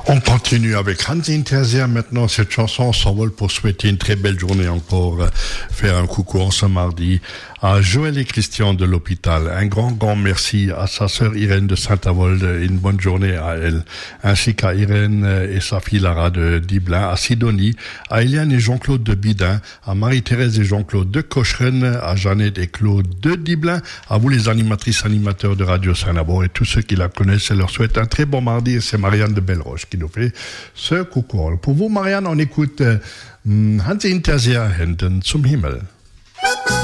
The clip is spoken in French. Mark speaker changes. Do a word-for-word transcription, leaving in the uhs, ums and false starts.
Speaker 1: On continue avec Hansi Hinterseer maintenant. Cette chanson s'envole pour souhaiter une très belle journée encore. Faire un coucou en ce mardi à Joël et Christian de l'hôpital. Un grand, grand merci à sa sœur Irène de Saint-Avold. Une bonne journée à elle. Ainsi qu'à Irène et sa fille Lara de Diblin, à Sidonie, à Eliane et Jean-Claude de Bidin, à Marie-Thérèse et Jean-Claude de Cocheren, à Jeannette et Claude de Diblin, à vous les animatrices, animateurs de Radio Saint-Abo et tous ceux qui la connaissent. Je leur souhaite un très bon mardi et c'est Marianne de Belleroche qui nous fait ce coucou. Pour vous, Marianne, on écoute euh, Hansi Hinterseer, Händen zum Himmel.